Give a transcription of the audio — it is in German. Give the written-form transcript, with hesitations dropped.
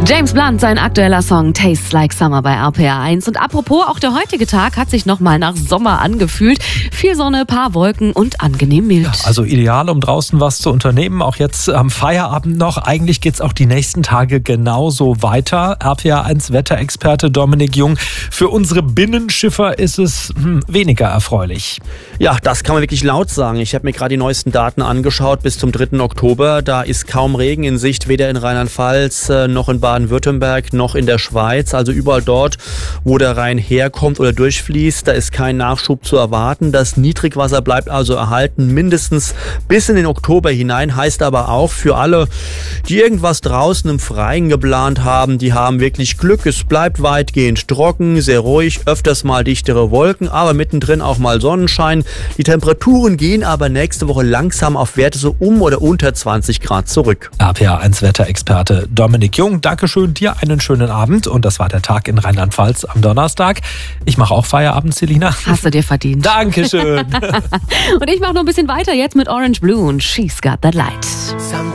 James Blunt, sein aktueller Song Tastes Like Summer bei RPR 1. Und apropos, auch der heutige Tag hat sich nochmal nach Sommer angefühlt. Viel Sonne, paar Wolken und angenehm mild. Ja, also ideal, um draußen was zu unternehmen. Auch jetzt am Feierabend noch. Eigentlich geht's auch die nächsten Tage genauso weiter. RPR 1 Wetterexperte Dominik Jung. Für unsere Binnenschiffer ist es weniger erfreulich. Ja, das kann man wirklich laut sagen. Ich habe mir gerade die neuesten Daten angeschaut bis zum 3. Oktober. Da ist kaum Regen in Sicht, weder in Rheinland-Pfalz noch in Baden-Württemberg noch in der Schweiz. Also überall dort, wo der Rhein herkommt oder durchfließt, da ist kein Nachschub zu erwarten. Das Niedrigwasser bleibt also erhalten, mindestens bis in den Oktober hinein. Heißt aber auch für alle, die irgendwas draußen im Freien geplant haben, die haben wirklich Glück. Es bleibt weitgehend trocken, sehr ruhig, öfters mal dichtere Wolken, aber mittendrin auch mal Sonnenschein. Die Temperaturen gehen aber nächste Woche langsam auf Werte so um oder unter 20 Grad zurück. RPR 1 Wetterexperte Dominik Jung, Dankeschön, dir einen schönen Abend. Und das war der Tag in Rheinland-Pfalz am Donnerstag. Ich mache auch Feierabend, Selina. Hast du dir verdient. Dankeschön. Und ich mache noch ein bisschen weiter jetzt mit Orange Blue und She's Got That Light.